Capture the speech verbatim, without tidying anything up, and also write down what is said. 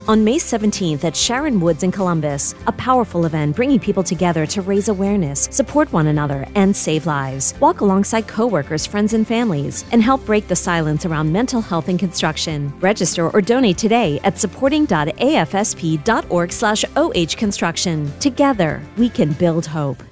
On May seventeenth at Sharon Woods in Columbus, a powerful event bringing people together to raise awareness, support one another, and save lives. Walk alongside coworkers, friends, and families, and help break the silence around mental health in construction. Register or donate today at supporting dot a f s p dot org slash oh construction. Together, we can build hope.